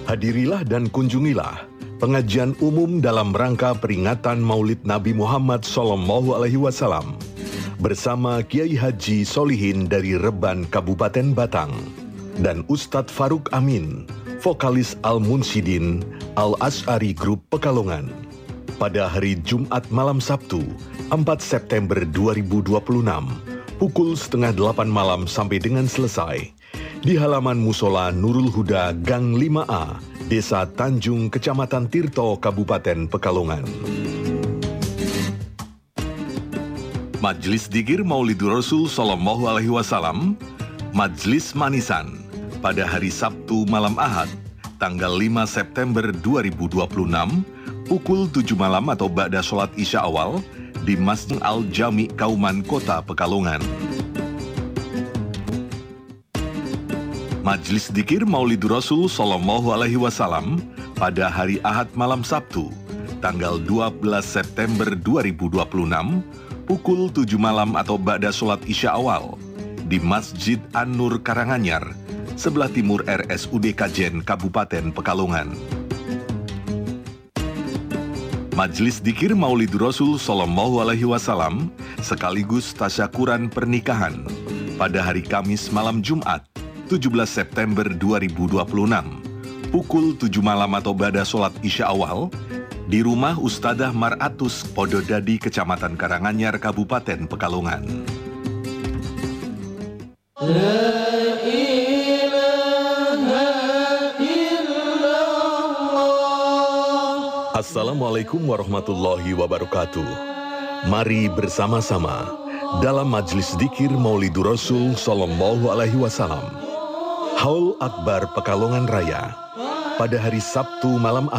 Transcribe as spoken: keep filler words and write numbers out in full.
Hadirilah dan kunjungilah pengajian umum dalam rangka peringatan Maulid Nabi Muhammad Sallallahu Alaihi Wasallam bersama Kiai Haji Solihin dari Reban Kabupaten Batang dan Ustadz Faruk Amin, vokalis Al-Munsyidin Al-Asy'ari Group Pekalongan, pada hari Jumat malam Sabtu, empat September dua ribu dua puluh enam, pukul setengah delapan malam sampai dengan selesai, di halaman Musola Nurul Huda Gang lima A, Desa Tanjung, Kecamatan Tirto, Kabupaten Pekalongan. Majelis Dzikir Maulidur Rasul Sallallahu Alaihi Wasallam, Majelis Manisan, pada hari Sabtu malam Ahad, tanggal lima September dua ribu dua puluh enam, pukul tujuh malam atau ba'da sholat Isya awal, di Masjid Al-Jami Kauman, Kota Pekalongan. Majelis Dzikir Maulidur Rasul Sallallahu Alaihi Wasallam pada hari Ahad malam Sabtu, tanggal dua belas September dua ribu dua puluh enam, pukul tujuh malam atau ba'da sholat Isya awal, di Masjid An-Nur Karanganyar, sebelah timur R S U D Kajen, Kabupaten Pekalongan. Majelis Dzikir Maulidur Rasul Sallallahu Alaihi Wasallam sekaligus tasyakuran pernikahan pada hari Kamis malam Jumat, tujuh belas September dua ribu dua puluh enam, pukul tujuh malam atau ba'da sholat Isya awal, di rumah Ustadzah Maratus Pododadi, Kecamatan Karanganyar, Kabupaten Pekalongan. La ilaha illallah. Assalamualaikum warahmatullahi wabarakatuh. Mari bersama-sama dalam Majelis Dzikir Maulidur Rasul Sallallahu Alaihi Wasallam, Haul Akbar Pekalongan Raya, pada hari Sabtu malam